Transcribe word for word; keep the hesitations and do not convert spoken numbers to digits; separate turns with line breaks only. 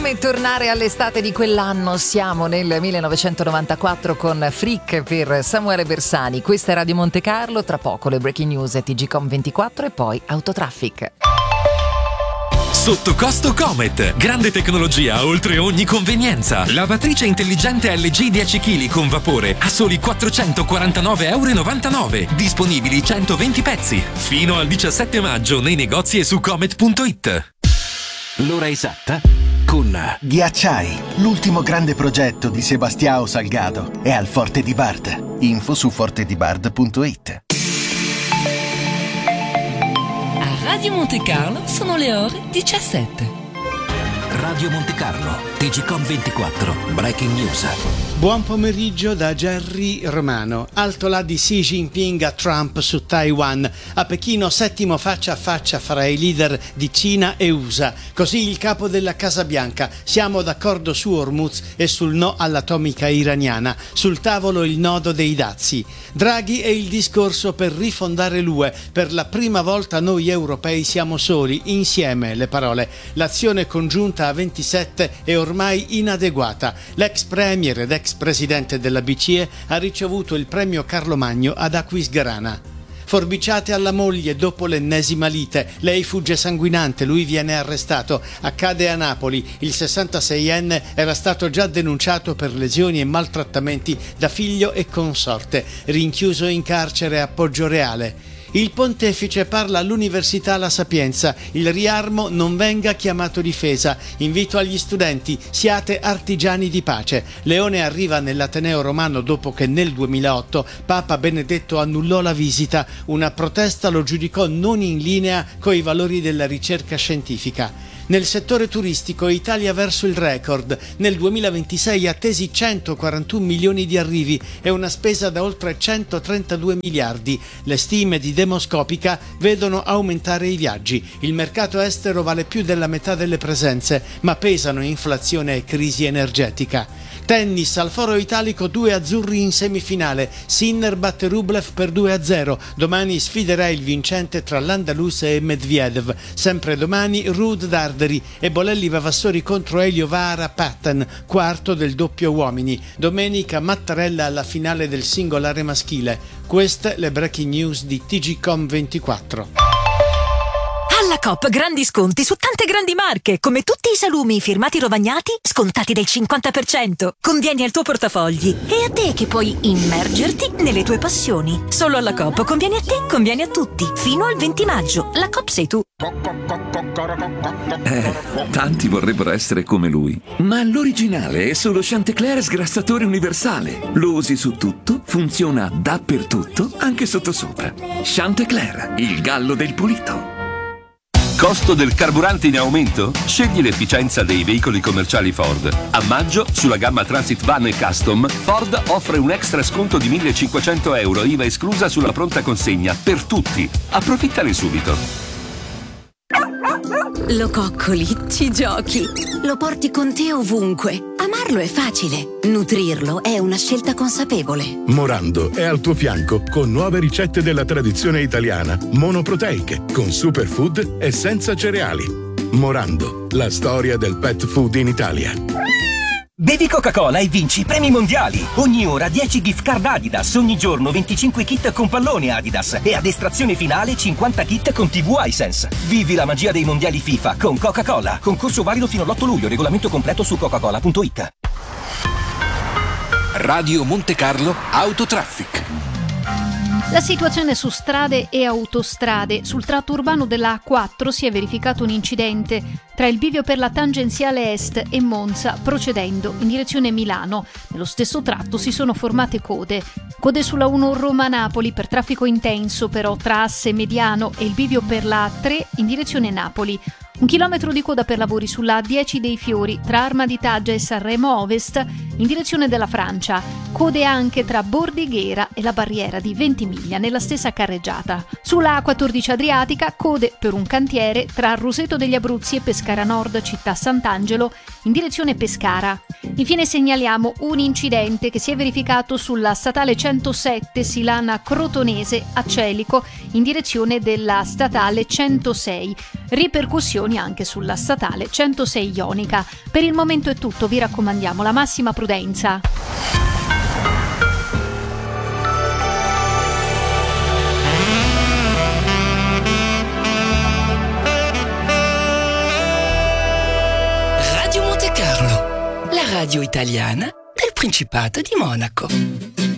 Come tornare all'estate di quell'anno? Siamo nel millenovecentonovantaquattro con Freak per Samuele Bersani. Questa è Radio Monte Carlo, tra poco le breaking news e T G Com ventiquattro e poi Autotraffic.
Sotto costo Comet, grande tecnologia oltre ogni convenienza. Lavatrice intelligente L G dieci chilogrammi con vapore a soli quattrocentoquarantanove virgola novantanove euro. Disponibili centoventi pezzi. Fino al diciassette maggio nei negozi e su comet punto it.
L'ora esatta con
Ghiacciai, l'ultimo grande progetto di Sebastião Salgado, è al Forte di Bard. Info su forte di bard punto it.
Radio Monte Carlo sono le ore diciassette.
Radio Monte Carlo, T G Com ventiquattro, Breaking News.
Buon pomeriggio da Gerry Romano. Alto là di Xi Jinping a Trump su Taiwan. A Pechino settimo faccia a faccia fra i leader di Cina e U S A. Così il capo della Casa Bianca. Siamo d'accordo su Hormuz e sul no all'atomica iraniana. Sul tavolo il nodo dei dazi. Draghi e il discorso per rifondare l'U E. Per la prima volta noi europei siamo soli, insieme le parole. L'azione congiunta a ventisette è ormai inadeguata. L'ex premier ed ex presidente della B C E ha ricevuto il premio Carlo Magno ad Aquisgrana. Forbiciate alla moglie dopo l'ennesima lite. Lei fugge sanguinante, lui viene arrestato. Accade a Napoli. Il sessantaseienne era stato già denunciato per lesioni e maltrattamenti da figlio e consorte. Rinchiuso in carcere a Poggioreale. Il pontefice parla all'Università La Sapienza. Il riarmo non venga chiamato difesa. Invito agli studenti, siate artigiani di pace. Leone arriva nell'Ateneo Romano dopo che nel duemilaotto Papa Benedetto annullò la visita. Una protesta lo giudicò non in linea coi valori della ricerca scientifica. Nel settore turistico Italia verso il record. Nel duemilaventisei attesi centoquarantuno milioni di arrivi e una spesa da oltre centotrentadue miliardi. Le stime di Demoscopica vedono aumentare i viaggi. Il mercato estero vale più della metà delle presenze, ma pesano inflazione e crisi energetica. Tennis, al Foro Italico due azzurri in semifinale. Sinner batte Rublev per due a zero. Domani sfiderà il vincente tra l'Andaluse e Medvedev. Sempre domani Ruud Darderi e Bolelli Vavassori contro Elio Vara Patten, quarto del doppio uomini. Domenica Mattarella alla finale del singolare maschile. Queste le breaking news di T G Com ventiquattro.
Alla Coop grandi sconti su tante grandi marche, come tutti i salumi firmati Rovagnati, scontati del cinquanta per cento. Convieni al tuo portafogli e a te che puoi immergerti nelle tue passioni. Solo alla Coop conviene a te, conviene a tutti. Fino al venti maggio. La Coop sei tu.
Eh, tanti vorrebbero essere come lui, ma l'originale è solo Chantecler sgrassatore universale. Lo usi su tutto, funziona dappertutto, anche sottosopra. Chantecler, il gallo del pulito.
Costo del carburante in aumento? Scegli l'efficienza dei veicoli commerciali Ford. A maggio, sulla gamma Transit Van e Custom, Ford offre un extra sconto di millecinquecento euro, I V A esclusa sulla pronta consegna, per tutti. Approfittane subito.
Lo coccoli, ci giochi, lo porti con te ovunque. Amarlo è facile, nutrirlo è una scelta consapevole.
Morando è al tuo fianco con nuove ricette della tradizione italiana, monoproteiche, con superfood e senza cereali. Morando, la storia del pet food in Italia.
Bevi Coca-Cola e vinci i premi mondiali. Ogni ora dieci gift card Adidas, ogni giorno venticinque kit con pallone Adidas e ad estrazione finale cinquanta kit con tivù iSense. Vivi la magia dei mondiali FIFA con Coca-Cola. Concorso valido fino all'otto luglio, regolamento completo su coca cola punto it.
Radio Monte Carlo Autotraffic.
La situazione su strade e autostrade. Sul tratto urbano della A quattro si è verificato un incidente tra il bivio per la tangenziale est e Monza, procedendo in direzione Milano. Nello stesso tratto si sono formate code. Code sulla uno Roma-Napoli per traffico intenso però tra asse mediano e il bivio per la A tre in direzione Napoli. Un chilometro di coda per lavori sulla A dieci dei Fiori tra Arma di Taggia e Sanremo Ovest in direzione della Francia. Code anche tra Bordighera e la barriera di Ventimiglia nella stessa carreggiata. Sulla A quattordici Adriatica, code per un cantiere tra Roseto degli Abruzzi e Pescara Nord, città Sant'Angelo, in direzione Pescara. Infine segnaliamo un incidente che si è verificato sulla statale centosette Silana Crotonese a Celico in direzione della statale centosei. Ripercussioni anche sulla statale centosei Ionica. Per il momento è tutto, vi raccomandiamo la massima prudenza.
Radio Monte Carlo, la radio italiana del Principato di Monaco.